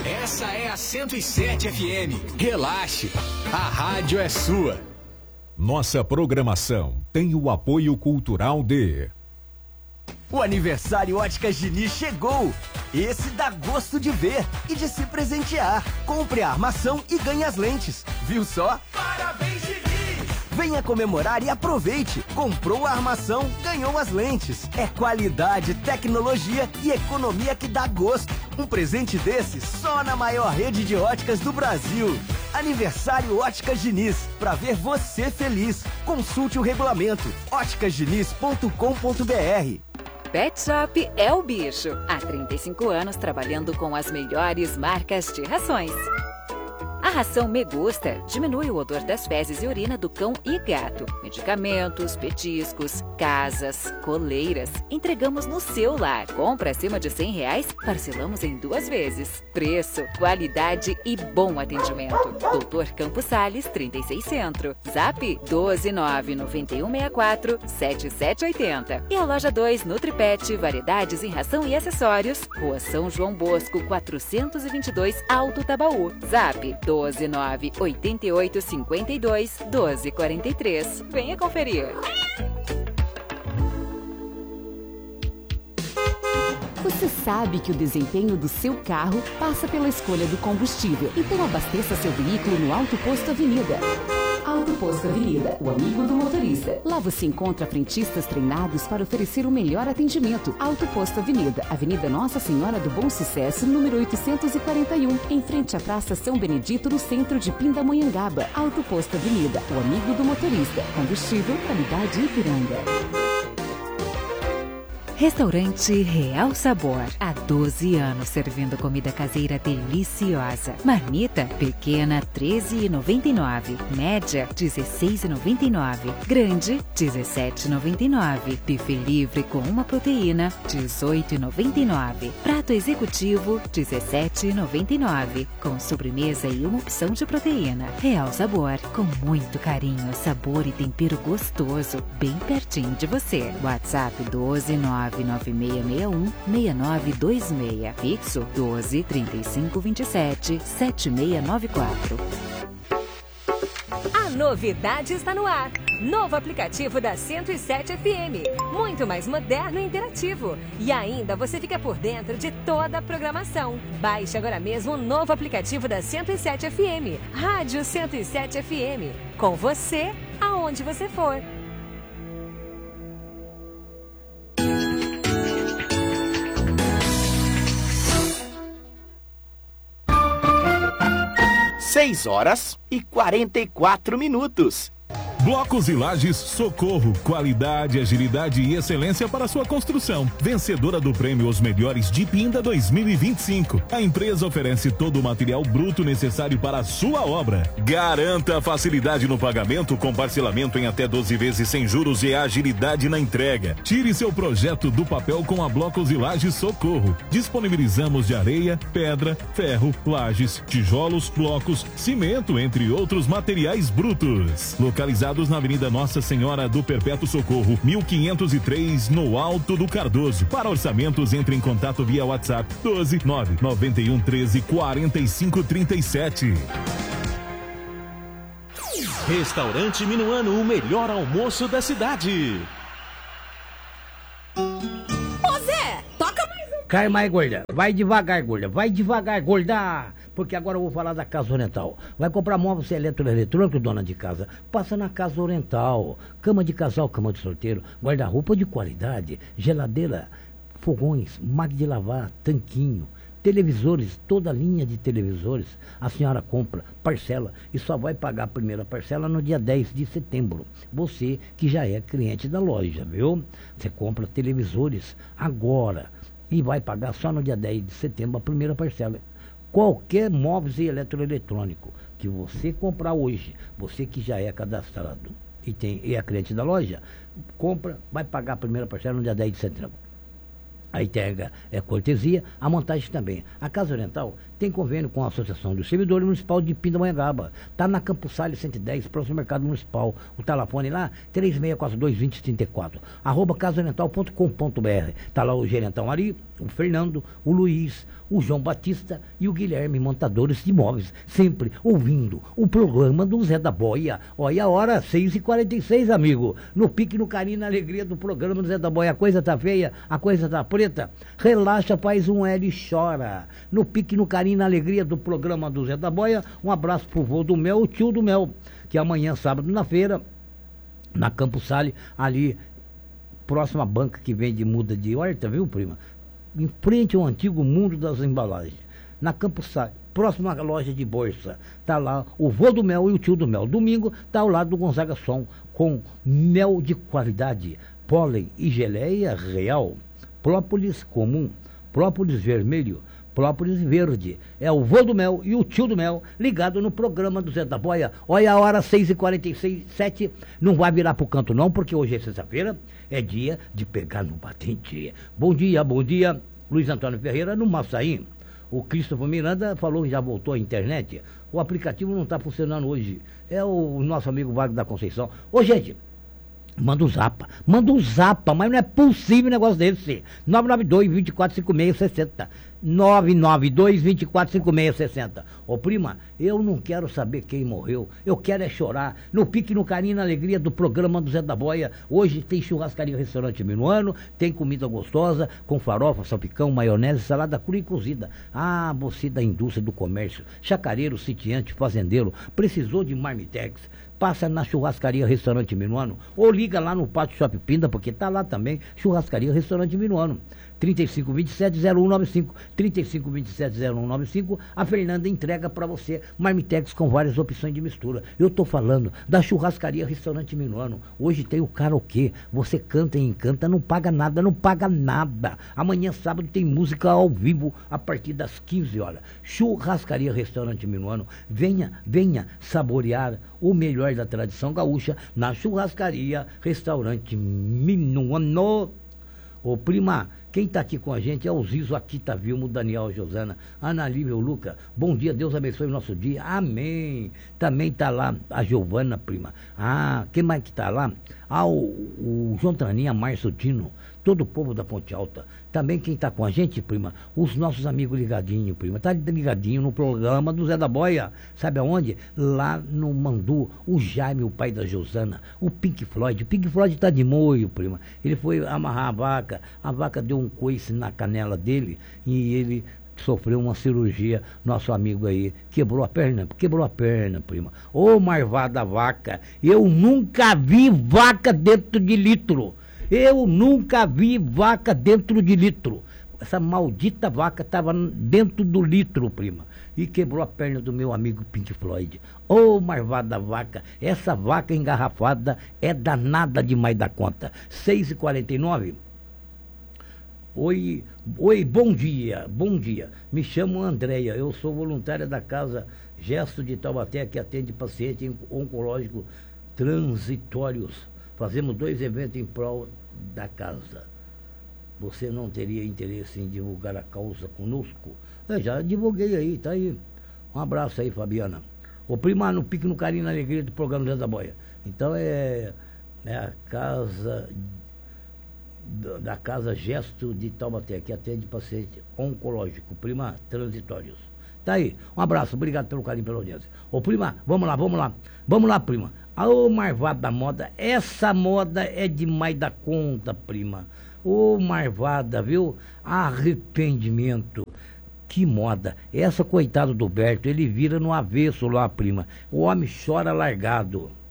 Essa é a 107 FM. Relaxe, a rádio é sua. Nossa programação tem o apoio cultural de... O aniversário Óticas Diniz chegou! Esse dá gosto de ver e de se presentear. Compre a armação e ganhe as lentes. Viu só? Parabéns, Diniz! Venha comemorar e aproveite. Comprou a armação, ganhou as lentes. É qualidade, tecnologia e economia que dá gosto. Um presente desse só na maior rede de óticas do Brasil. Aniversário Óticas Diniz. Pra ver você feliz. Consulte o regulamento. óticasdiniz.com.br. Pet Shop é o bicho. Há 35 anos trabalhando com as melhores marcas de rações. A ração Me Gusta diminui o odor das fezes e urina do cão e gato. Medicamentos, petiscos, casas, coleiras. Entregamos no seu lar. Compra acima de R$100, parcelamos em 2 vezes. Preço, qualidade e bom atendimento. Doutor Campos Sales, 36 Centro. Zap 12991647780. E a loja 2 Nutripet, variedades em ração e acessórios. Rua São João Bosco, 422, Alto Tabaú. Zap 12988521243. Venha conferir. Você sabe que o desempenho do seu carro passa pela escolha do combustível. Então abasteça seu veículo no Auto Posto Avenida. Auto Posto Avenida, o amigo do motorista. Lá você encontra frentistas treinados para oferecer o melhor atendimento. Auto Posto Avenida, Avenida Nossa Senhora do Bom Sucesso, número 841, em frente à Praça São Benedito, no centro de Pindamonhangaba. Auto Posto Avenida, o amigo do motorista. Combustível, qualidade Ipiranga. Restaurante Real Sabor. Há 12 anos servindo comida caseira deliciosa. Marmita pequena, R$13,99. Média, R$16,99. Grande, R$17,99. Buffet livre com uma proteína, R$18,99. Prato executivo, R$17,99. Com sobremesa e uma opção de proteína. Real Sabor, com muito carinho, sabor e tempero gostoso, bem pertinho de você. WhatsApp 12996616926. Fixo 12 35 27 7694. A novidade está no ar. Novo aplicativo da 107 FM. Muito mais moderno e interativo. E ainda você fica por dentro de toda a programação. Baixe agora mesmo o novo aplicativo da 107 FM. Rádio 107 FM. Com você, aonde você for. 6h44. Blocos e Lajes Socorro, qualidade, agilidade e excelência para sua construção. Vencedora do prêmio Os Melhores de Pinda 2025. A empresa oferece todo o material bruto necessário para a sua obra. Garanta a facilidade no pagamento com parcelamento em até 12 vezes sem juros e agilidade na entrega. Tire seu projeto do papel com a Blocos e Lajes Socorro. Disponibilizamos de areia, pedra, ferro, lajes, tijolos, blocos, cimento, entre outros materiais brutos. Localizados na Avenida Nossa Senhora do Perpétuo Socorro, 1503, no Alto do Cardoso. Para orçamentos, entre em contato via WhatsApp 12 991 13 45 37. Restaurante Minuano, o melhor almoço da cidade. Ô Zé, toca mais um. Cai mais, gorda. Vai devagar, gorda. Vai devagar, gorda. Porque agora eu vou falar da Casa Oriental. Vai comprar móveis eletrônico, dona de casa? Passa na Casa Oriental. Cama de casal, cama de solteiro, guarda-roupa de qualidade, geladeira, fogões, máquina de lavar, tanquinho, televisores, toda a linha de televisores. A senhora compra, parcela e só vai pagar a primeira parcela no dia 10 de setembro. Você que já é cliente da loja, viu? Você compra televisores agora e vai pagar só no dia 10 de setembro a primeira parcela. Qualquer móveis e eletroeletrônico que você comprar hoje, você que já é cadastrado e é cliente da loja, compra, vai pagar a primeira parcela no dia 10 de setembro. A entrega é cortesia, a montagem também. A Casa Oriental tem convênio com a Associação dos Servidores Municipal de Pindamonhangaba. Está na Campos Sales 110, próximo ao Mercado Municipal. O telefone lá, 3642-2034. @casaoriental.com.br. Está lá o gerentão Ari o Fernando, o Luiz, o João Batista e o Guilherme, montadores de imóveis, sempre ouvindo o programa do Zé da Boia. Olha a hora, 6h46, amigo. No pique, no carinho, na alegria do programa do Zé da Boia. A coisa tá feia, a coisa tá preta. Relaxa, faz um L e chora. No pique, no carinho, na alegria do programa do Zé da Boia. Um abraço pro vô do Mel, o tio do Mel, que amanhã, sábado, na feira, na Campos Sale, ali, próxima banca que vende muda de horta, viu, prima? Em frente ao antigo mundo das embalagens. Na Campos Sale, próxima à loja de bolsa, tá lá o vô do Mel e o tio do Mel. Domingo, tá ao lado do Gonzaga Som, com mel de qualidade, pólen e geleia real, própolis comum, própolis vermelho, própolis verde. É o vô do Mel e o tio do Mel ligado no programa do Zé da Boia. Olha a hora, 6h47. Não vai virar pro canto não, porque hoje é sexta-feira, é dia de pegar no batente. Bom dia, Luiz Antônio Ferreira no Massaí. O Christopher Miranda falou que já voltou à internet. O aplicativo não está funcionando hoje. É o nosso amigo Wagner da Conceição. Ô, gente, manda o zapa, mas não é possível um negócio desse. 992-245660. 992-245660. Ô, prima, eu não quero saber quem morreu, eu quero é chorar. No pique, no carinho, na alegria do programa do Zé da Boia. Hoje tem churrascaria, restaurante Minuano, tem comida gostosa, com farofa, salpicão, maionese, salada crua e cozida. Ah, você da indústria do comércio, chacareiro, sitiante, fazendeiro, precisou de marmitex, passa na churrascaria, restaurante Minuano, ou liga lá no Pátio Shopping Pinda, porque tá lá também, churrascaria, restaurante Minuano. 3527-0195, 3527-0195, a Fernanda entrega para você marmitex com várias opções de mistura. Eu tô falando da churrascaria Restaurante Minuano. Hoje tem o karaokê, você canta e encanta, não paga nada. Amanhã, sábado, tem música ao vivo a partir das 15 horas. Churrascaria Restaurante Minuano. Venha saborear o melhor da tradição gaúcha na churrascaria Restaurante Minuano. Ô, prima, quem está aqui com a gente é o Zizo Akita Vilmo, Daniel Josana, Ana Lívia, o Luca. Bom dia, Deus abençoe o nosso dia. Amém. Também está lá a Giovana, prima. Ah, quem mais que está lá? Ah, o João Traninha, Márcio Dino, todo o povo da Ponte Alta. Também quem está com a gente, prima, os nossos amigos ligadinho, prima. Tá ligadinho no programa do Zé da Boia. Sabe aonde? Lá no Mandu, o Jaime, o pai da Josana, o Pink Floyd. O Pink Floyd está de molho, prima. Ele foi amarrar a vaca deu um coice na canela dele e ele sofreu uma cirurgia, nosso amigo aí, quebrou a perna, prima. Ô, marvada vaca, eu nunca vi vaca dentro de litro. Essa maldita vaca estava dentro do litro, prima, e quebrou a perna do meu amigo Pink Floyd. Ô, marvada vaca, essa vaca engarrafada é danada demais da conta. 6h49. Oi, bom dia. Me chamo Andréia, eu sou voluntária da Casa Gesto de Taubaté, que atende pacientes oncológicos transitórios. Fazemos 2 eventos em prol da casa. Você não teria interesse em divulgar a causa conosco? Eu já divulguei aí, tá aí. Um abraço aí, Fabiana. O prima, no pique, no carinho, na alegria do programa Zé da Boia. Então é a casa da Casa Gesto de Taubaté, que atende paciente oncológico, prima, transitórios. Tá aí, um abraço, obrigado pelo carinho, pela audiência. Ô, prima, vamos lá, prima. Ô, marvada da moda, essa moda é demais da conta, prima. Ô, marvada, viu? Arrependimento. Que moda. Essa, coitado do Berto, ele vira no avesso lá, prima. O homem chora largado.